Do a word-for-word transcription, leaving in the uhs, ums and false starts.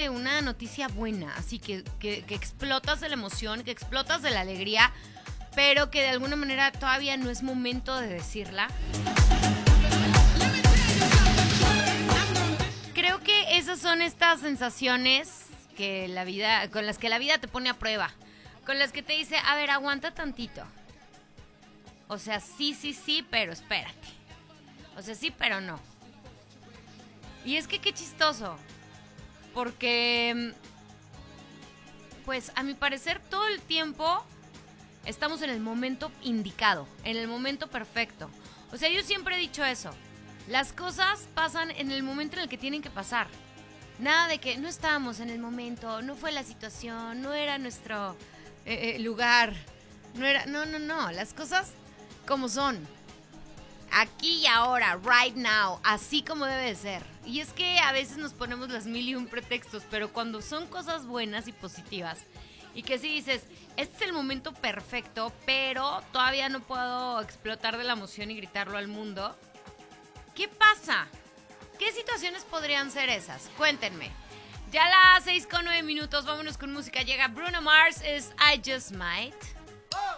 de una noticia buena, así que, que, que explotas de la emoción, que explotas de la alegría, pero que de alguna manera todavía no es momento de decirla. Creo que esas son estas sensaciones que la vida, con las que la vida te pone a prueba, con las que te dice, a ver, aguanta tantito. O sea, sí, sí, sí, pero espérate. O sea, sí, pero no. Y es que qué chistoso, porque, pues, a mi parecer, todo el tiempo estamos en el momento indicado, en el momento perfecto. O sea, yo siempre he dicho eso. Las cosas pasan en el momento en el que tienen que pasar. Nada de que no estábamos en el momento, no fue la situación, no era nuestro eh, eh, lugar. No, era, no, no, no. Las cosas como son. Aquí y ahora, right now, así como debe de ser. Y es que a veces nos ponemos las mil y un pretextos, pero cuando son cosas buenas y positivas, y que si dices, este es el momento perfecto, pero todavía no puedo explotar de la emoción y gritarlo al mundo, ¿qué pasa? ¿Qué situaciones podrían ser esas? Cuéntenme. Ya a las seis con nueve minutos, vámonos con música. Llega Bruno Mars, es I Just Might.